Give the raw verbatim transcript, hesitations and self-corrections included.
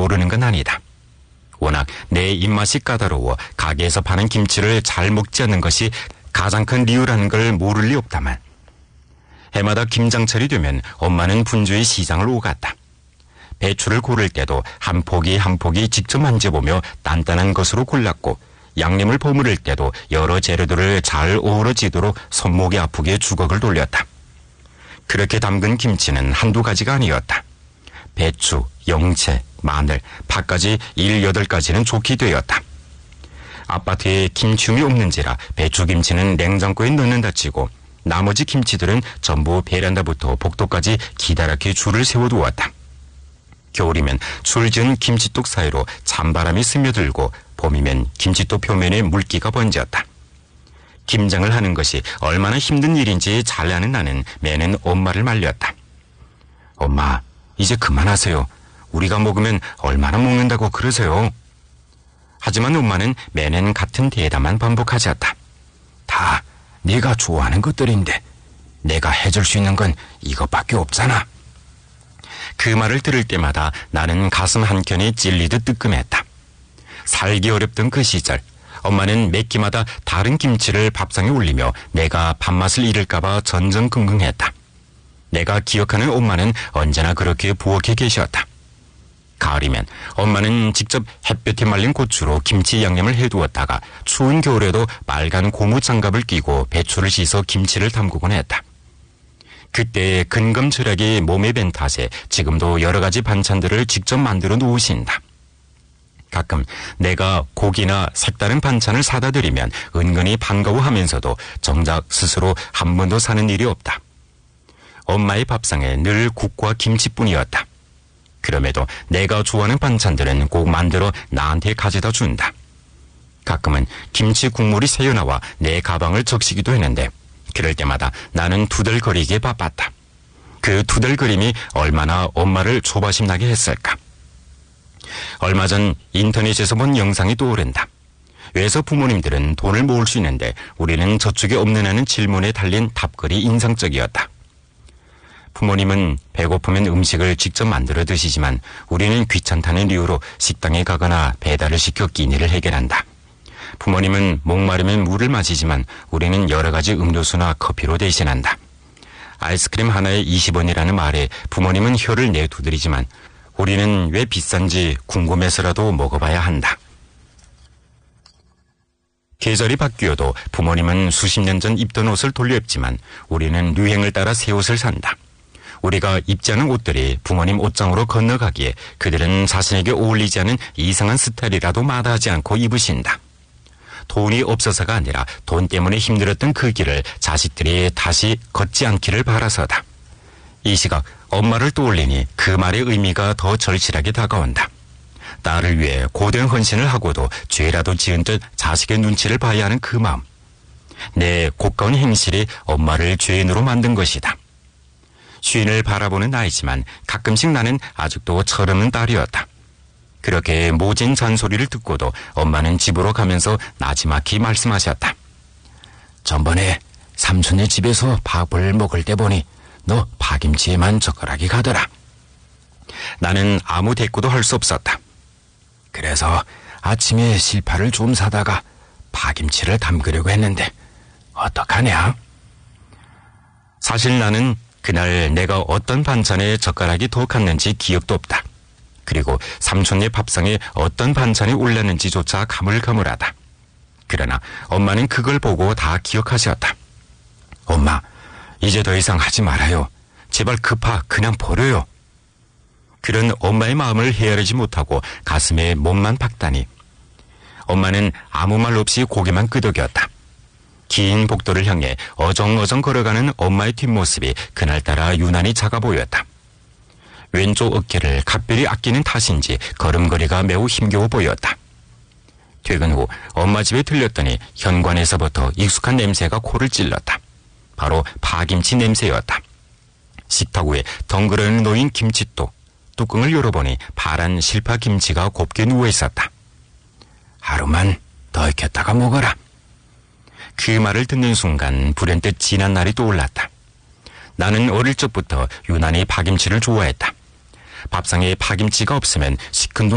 모르는 건 아니다. 워낙 내 입맛이 까다로워 가게에서 파는 김치를 잘 먹지 않는 것이 가장 큰 이유라는 걸 모를 리 없다만, 해마다 김장철이 되면 엄마는 분주히 시장을 오갔다. 배추를 고를 때도 한 포기 한 포기 직접 만져보며 단단한 것으로 골랐고, 양념을 버무릴 때도 여러 재료들을 잘 어우러지도록 손목이 아프게 주걱을 돌렸다. 그렇게 담근 김치는 한두 가지가 아니었다. 배추, 영채, 마늘, 파까지 일여덟 가지는 좋게 되었다. 아파트에 김치움이 없는지라 배추김치는 냉장고에 넣는다 치고 나머지 김치들은 전부 베란다부터 복도까지 기다랗게 줄을 세워두었다. 겨울이면 줄 지은 김치독 사이로 찬바람이 스며들고, 봄이면 김치독 표면에 물기가 번졌다. 김장을 하는 것이 얼마나 힘든 일인지 잘 아는 나는 매는 엄마를 말렸다. 엄마, 이제 그만하세요. 우리가 먹으면 얼마나 먹는다고 그러세요? 하지만 엄마는 매는 같은 대답만 반복하셨다. 다 네가 좋아하는 것들인데 내가 해줄 수 있는 건 이것밖에 없잖아. 그 말을 들을 때마다 나는 가슴 한켠이 찔리듯 뜨끔했다. 살기 어렵던 그 시절, 엄마는 몇 끼마다 다른 김치를 밥상에 올리며 내가 밥맛을 잃을까봐 전전긍긍했다. 내가 기억하는 엄마는 언제나 그렇게 부엌에 계셨다. 가을이면 엄마는 직접 햇볕에 말린 고추로 김치 양념을 해두었다가 추운 겨울에도 빨간 고무 장갑을 끼고 배추를 씻어 김치를 담그곤 했다. 그때의 근검절약이 몸에 밴 탓에 지금도 여러 가지 반찬들을 직접 만들어 놓으신다. 가끔 내가 고기나 색다른 반찬을 사다 드리면 은근히 반가워하면서도 정작 스스로 한 번도 사는 일이 없다. 엄마의 밥상에 늘 국과 김치뿐이었다. 그럼에도 내가 좋아하는 반찬들은 꼭 만들어 나한테 가져다 준다. 가끔은 김치 국물이 새어나와 내 가방을 적시기도 했는데, 그럴 때마다 나는 투덜거리기에 바빴다. 그 투덜거림이 얼마나 엄마를 조바심 나게 했을까. 얼마 전 인터넷에서 본 영상이 떠오른다. 왜서 부모님들은 돈을 모을 수 있는데 우리는 저축이 없는 하는 질문에 달린 답글이 인상적이었다. 부모님은 배고프면 음식을 직접 만들어 드시지만 우리는 귀찮다는 이유로 식당에 가거나 배달을 시켜 끼니를 해결한다. 부모님은 목마르면 물을 마시지만 우리는 여러 가지 음료수나 커피로 대신한다. 아이스크림 하나에 이십 원이라는 말에 부모님은 혀를 내두드리지만 우리는 왜 비싼지 궁금해서라도 먹어봐야 한다. 계절이 바뀌어도 부모님은 수십 년 전 입던 옷을 돌려 입지만 우리는 유행을 따라 새 옷을 산다. 우리가 입지 않은 옷들이 부모님 옷장으로 건너가기에 그들은 자신에게 어울리지 않은 이상한 스타일이라도 마다하지 않고 입으신다. 돈이 없어서가 아니라 돈 때문에 힘들었던 그 길을 자식들이 다시 걷지 않기를 바라서다. 이 시각 엄마를 떠올리니 그 말의 의미가 더 절실하게 다가온다. 딸을 위해 고된 헌신을 하고도 죄라도 지은 듯 자식의 눈치를 봐야 하는 그 마음. 내 고가운 행실이 엄마를 죄인으로 만든 것이다. 쉰을 바라보는 나이지만 가끔씩 나는 아직도 철없는 딸이었다. 그렇게 모진 잔소리를 듣고도 엄마는 집으로 가면서 나지막히 말씀하셨다. 전번에 삼촌네 집에서 밥을 먹을 때 보니 너 파김치에만 젓가락이 가더라. 나는 아무 대꾸도 할 수 없었다. 그래서 아침에 실파를 좀 사다가 파김치를 담그려고 했는데 어떡하냐? 사실 나는 그날 내가 어떤 반찬에 젓가락이 더 갔는지 기억도 없다. 그리고 삼촌네 밥상에 어떤 반찬이 올랐는지조차 가물가물하다. 그러나 엄마는 그걸 보고 다 기억하셨다. 엄마, 이제 더 이상 하지 말아요. 제발 그 파 그냥 버려요. 그런 엄마의 마음을 헤아리지 못하고 가슴에 몸만 박다니. 엄마는 아무 말 없이 고개만 끄덕였다. 긴 복도를 향해 어정어정 걸어가는 엄마의 뒷모습이 그날따라 유난히 작아 보였다. 왼쪽 어깨를 각별히 아끼는 탓인지 걸음걸이가 매우 힘겨워 보였다. 퇴근 후 엄마 집에 들렸더니 현관에서부터 익숙한 냄새가 코를 찔렀다. 바로 파김치 냄새였다. 식탁 위에 덩그러니 놓인 김치도 뚜껑을 열어보니 파란 실파 김치가 곱게 누워있었다. 하루만 더 익혔다가 먹어라. 그 말을 듣는 순간 불현듯 지난 날이 떠올랐다. 나는 어릴 적부터 유난히 파김치를 좋아했다. 밥상에 파김치가 없으면 시큰둥